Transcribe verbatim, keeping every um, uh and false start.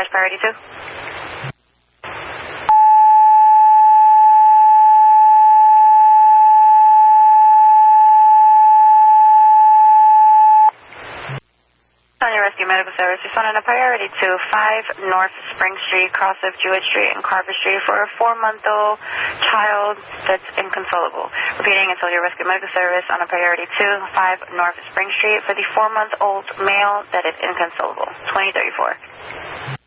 Dispatch Priority two. On your rescue medical service, responding to Priority two, five North Spring Street, cross of Jewett Street and Carver Street for a four-month-old child that's inconsolable. Repeating, until your rescue medical service on a Priority two, five North Spring Street for the four-month-old male that is inconsolable. twenty thirty-four.